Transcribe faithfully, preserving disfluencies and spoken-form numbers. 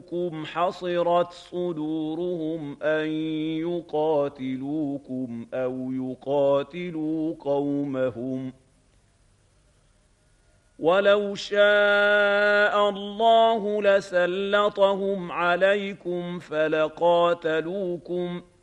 قاتلوكم حصرت صدورهم أن يقاتلوكم أو يقاتلوا قومهم ولو شاء الله لسلطهم عليكم فلقاتلوكم